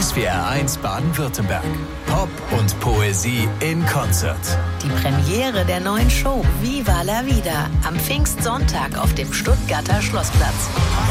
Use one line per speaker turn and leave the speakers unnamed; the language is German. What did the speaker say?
SWR1 Baden-Württemberg. Pop und Poesie in Konzert.
Die Premiere der neuen Show Viva la Vida am Pfingstsonntag auf dem Stuttgarter Schlossplatz.